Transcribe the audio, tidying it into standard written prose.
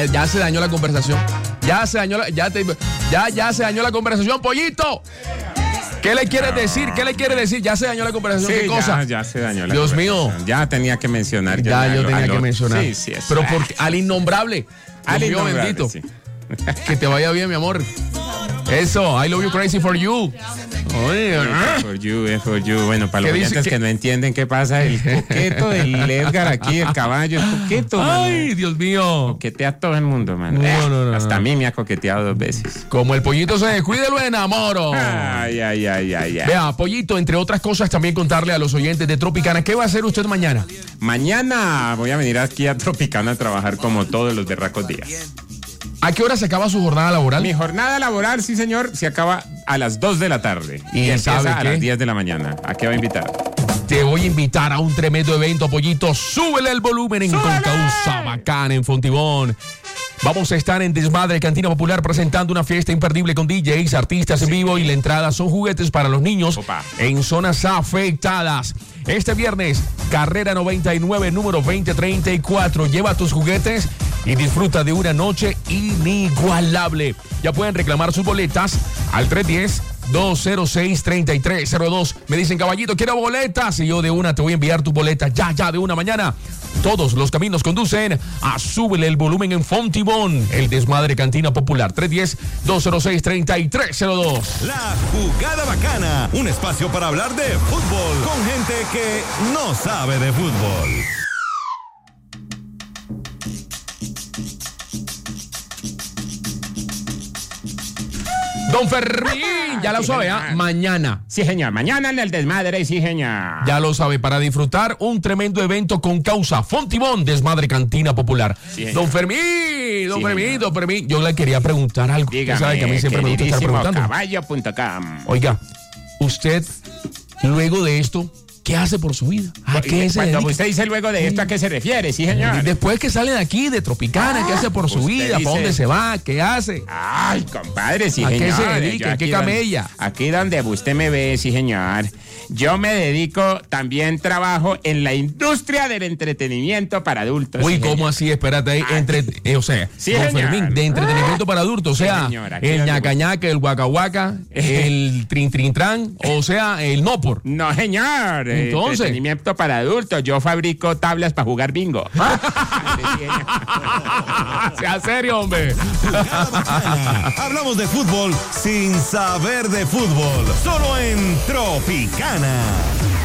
Ya se dañó la conversación. Ya se dañó la conversación, pollito. ¿Qué le quieres decir? ¿Qué le quiere decir? Ya se dañó la conversación. Sí, ¿Qué cosa? Ya se dañó la Dios conversación. mío. Ya tenía que mencionar. Yo tenía que mencionar. Sí, eso. Pero porque al innombrable. Al Dios mío, innombrable, bendito. sí. Que te vaya bien, mi amor. Eso, I love you crazy for you. Oye, For you. Bueno, para los oyentes que no entienden qué pasa, el coqueto del Edgar aquí, el caballo, es coqueto, ay, mano. Dios mío. Coquetea a todo el mundo, mano. No. Hasta a mí me ha coqueteado 2 veces. Como el pollito se descuide, lo enamoro. Ay. Vea, pollito, entre otras cosas, también contarle a los oyentes de Tropicana, ¿qué va a hacer usted mañana? Mañana voy a venir aquí a Tropicana a trabajar como todos los berracos días. ¿A qué hora se acaba su jornada laboral? Mi jornada laboral, sí señor, se acaba a las 2 de la tarde. ¿Y empieza sabe a qué? las 10 de la mañana. ¿A qué va a invitar? Te voy a invitar a un tremendo evento, pollito. Súbele el volumen en Concausa Bacana, en Fontibón. Vamos a estar en Desmadre Cantina Popular presentando una fiesta imperdible con DJs, artistas en vivo y la entrada son juguetes para los niños en zonas afectadas. Este viernes, carrera 99, número 2034. Lleva tus juguetes y disfruta de una noche inigualable. Ya pueden reclamar sus boletas al 310-206-3302. Me dicen, caballito, quiero boletas. Y yo de una te voy a enviar tu boleta. Ya, de una mañana. Todos los caminos conducen a Súbele el volumen en Fontibón. El Desmadre Cantina Popular. 310-206-3302. La Jugada Bacana. Un espacio para hablar de fútbol con gente que no sabe de fútbol. Don Fermín, ya lo sabe, mañana. Sí, señor. Mañana en el Desmadre, sí, señor. Ya lo sabe, para disfrutar un tremendo evento con causa. Fontibón, Desmadre Cantina Popular. Sí, Don Fermín. Yo le quería preguntar algo. Dígame, Usted sabe que a mí siempre me gusta estar preguntando. Caballo.com. Oiga, usted, luego de esto, ¿qué hace por su vida? ¿A qué se Cuando dedica? usted dice luego de esto, ¿a qué se refiere? Sí, señor. Después que sale de aquí, de Tropicana, ¿qué hace por su usted vida? dice- ¿Para dónde se va? ¿Qué hace? Ay, compadre, sí, ¿A qué señor. se dedica? Yo ¿En qué aquí camella? Aquí donde usted me ve, sí, señor. Yo me dedico, también trabajo en la industria del entretenimiento para adultos. Uy, sí, ¿cómo señor. así? Espérate ahí. O sea, Sí, don señor. Fermín, de entretenimiento para adultos. O Sí, sea, señor, aquí el donde- ñacañaca, el guacahuaca, el trin-trin-tran, o sea, el no por. No, señor. Entonces. Entretenimiento para adultos. Yo fabrico tablas para jugar bingo. Sea serio, hombre. Jugada Bacana. Hablamos de fútbol sin saber de fútbol. Solo en Tropicana.